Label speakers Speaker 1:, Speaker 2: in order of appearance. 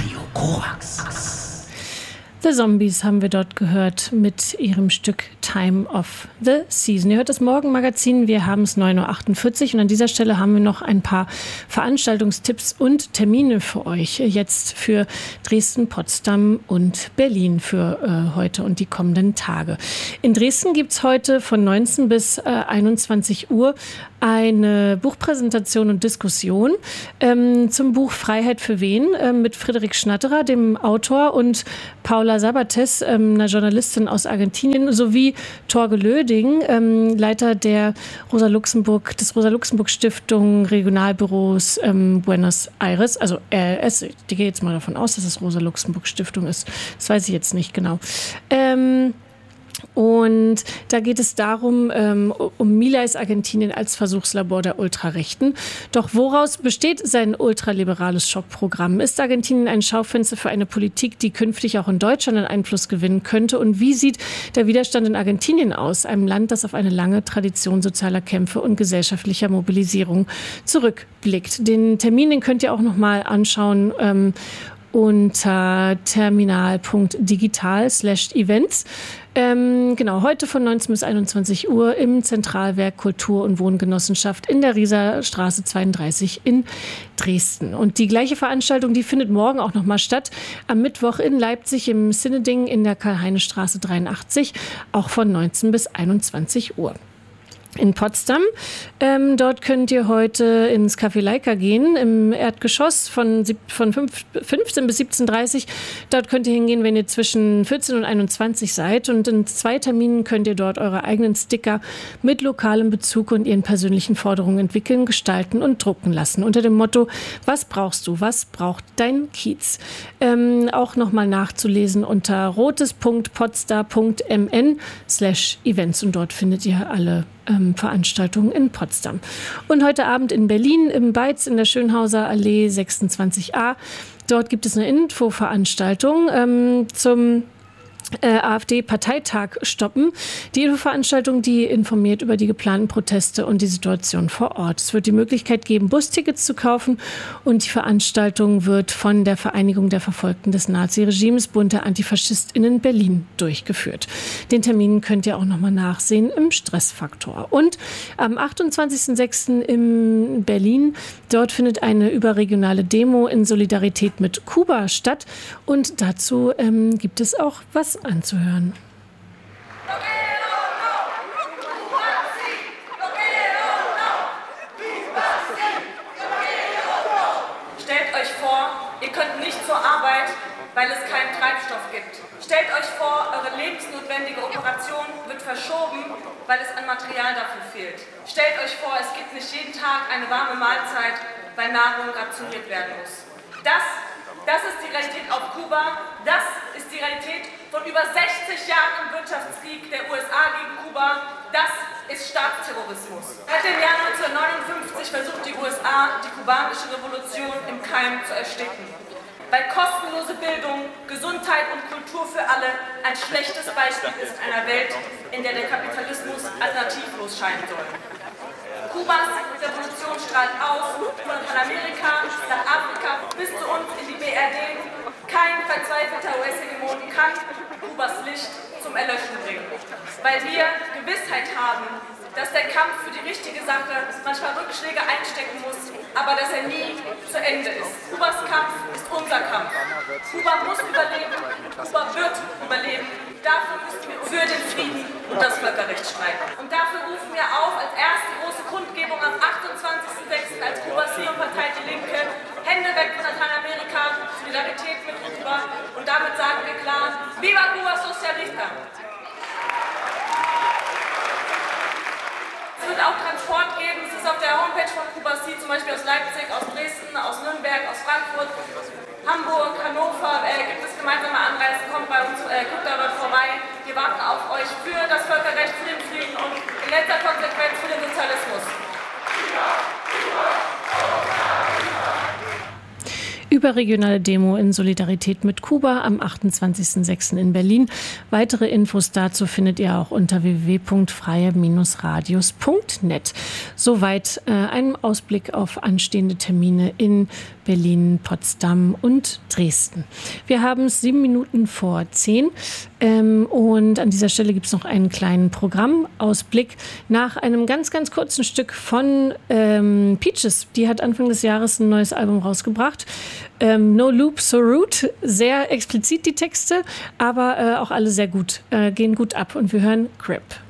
Speaker 1: Radio Korax.
Speaker 2: The Zombies haben wir dort gehört mit ihrem Stück Time of the Season. Ihr hört das Morgenmagazin, wir haben es 9.48 Uhr und an dieser Stelle haben wir noch ein paar Veranstaltungstipps und Termine für euch. Jetzt für Dresden, Potsdam und Berlin für heute und die kommenden Tage. In Dresden gibt es heute von 19 bis 21 Uhr eine Buchpräsentation und Diskussion zum Buch Freiheit für wen mit Friedrich Schnatterer, dem Autor, und Paula Sabates, einer Journalistin aus Argentinien, sowie Torge Löding, Leiter der des Rosa-Luxemburg-Stiftung Regionalbüros Buenos Aires. Also ich gehe jetzt mal davon aus, dass es Rosa-Luxemburg-Stiftung ist. Das weiß ich jetzt nicht genau. Und da geht es darum, um Milais Argentinien als Versuchslabor der Ultrarechten. Doch woraus besteht sein ultraliberales Schockprogramm? Ist Argentinien ein Schaufenster für eine Politik, die künftig auch in Deutschland einen Einfluss gewinnen könnte? Und wie sieht der Widerstand in Argentinien aus? Einem Land, das auf eine lange Tradition sozialer Kämpfe und gesellschaftlicher Mobilisierung zurückblickt. Den Termin, den könnt ihr auch noch mal anschauen unter terminal.digital/events. Genau, heute von 19 bis 21 Uhr im Zentralwerk Kultur- und Wohngenossenschaft in der Rieserstraße 32 in Dresden. Und die gleiche Veranstaltung, die findet morgen auch nochmal statt, am Mittwoch in Leipzig im Sineding in der Karl-Heine-Straße 83, auch von 19 bis 21 Uhr. In Potsdam. Dort könnt ihr heute ins Café Leica gehen, im Erdgeschoss von 15 bis 17.30 Uhr. Dort könnt ihr hingehen, wenn ihr zwischen 14 und 21 seid. Und in 2 Terminen könnt ihr dort eure eigenen Sticker mit lokalem Bezug und ihren persönlichen Forderungen entwickeln, gestalten und drucken lassen. Unter dem Motto, was brauchst du? Was braucht dein Kiez? Auch nochmal nachzulesen unter rotes.potsdam.mn/events. Und dort findet ihr alle Veranstaltungen in Potsdam. Und heute Abend in Berlin im Beitz in der Schönhauser Allee 26a. Dort gibt es eine Infoveranstaltung zum AfD-Parteitag stoppen. Die Infoveranstaltung, die informiert über die geplanten Proteste und die Situation vor Ort. Es wird die Möglichkeit geben, Bustickets zu kaufen, und die Veranstaltung wird von der Vereinigung der Verfolgten des Naziregimes, Bund der AntifaschistInnen Berlin, durchgeführt. Den Termin könnt ihr auch nochmal nachsehen im Stressfaktor. Und am 28.06. in Berlin, dort findet eine überregionale Demo in Solidarität mit Kuba statt, und dazu gibt es auch was anzuhören.
Speaker 3: Stellt euch vor, ihr könnt nicht zur Arbeit, weil es keinen Treibstoff gibt. Stellt euch vor, eure lebensnotwendige Operation wird verschoben, weil es an Material dafür fehlt. Stellt euch vor, es gibt nicht jeden Tag eine warme Mahlzeit, weil Nahrung rationiert werden muss. Das ist die Realität auf Kuba. Das ist die Realität von über 60 Jahren Wirtschaftskrieg der USA gegen Kuba. Das ist Staatsterrorismus. Seit dem Jahr 1959 versucht die USA, die kubanische Revolution im Keim zu ersticken. Weil kostenlose Bildung, Gesundheit und Kultur für alle ein schlechtes Beispiel ist in einer Welt, in der der Kapitalismus alternativlos scheinen soll. Kubas Revolution strahlt aus, von Lateinamerika nach Afrika bis zu uns in die BRD. Kein verzweifelter US-Hegemon kann Kubas Licht zum Erlöschen bringen. Weil wir Gewissheit haben, dass der Kampf für die richtige Sache manchmal Rückschläge einstecken muss, aber dass er nie zu Ende ist. Kubas Kampf ist unser Kampf. Kuba muss überleben, Kuba wird überleben. Dafür müssen wir für den Frieden und das Völkerrecht streiten. Und dafür rufen wir auf, als erste große Kundgebung am 28.06. als Kubas Partei Die Linke, Hände weg von Lateinamerika, Solidarität mit Kuba, und damit sagen wir klar, Viva Cuba Socialista! Es wird auch Transport geben, es ist auf der Homepage von Kuba Sie, zum Beispiel aus Leipzig, aus Dresden, aus Nürnberg, aus Frankfurt, Hamburg, Hannover, gibt es gemeinsame Anreisen, kommt bei uns, guckt da dort vorbei. Wir warten auf euch für das Völkerrecht, für den Frieden und in letzter Konsequenz für den Sozialismus.
Speaker 2: Überregionale Demo in Solidarität mit Kuba am 28.06. in Berlin. Weitere Infos dazu findet ihr auch unter www.freie-radios.net. Soweit ein Ausblick auf anstehende Termine in Berlin, Potsdam und Dresden. Wir haben es 7 Minuten vor 10 und an dieser Stelle gibt es noch einen kleinen Programmausblick nach einem ganz, ganz kurzen Stück von Peaches. Die hat Anfang des Jahres ein neues Album rausgebracht. No Loop, So Rude. Sehr explizit die Texte, aber auch alle sehr gut, gehen gut ab und wir hören Grip.